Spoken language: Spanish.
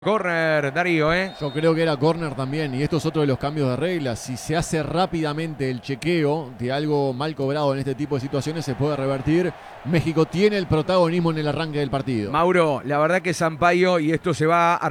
Corner, Darío, ¿eh? Yo creo que era córner también, y esto es otro de los cambios de reglas. Si se hace rápidamente el chequeo de algo mal cobrado en este tipo de situaciones, se puede revertir. México tiene el protagonismo en el arranque del partido. Mauro, la verdad que Sampaio, y esto se va a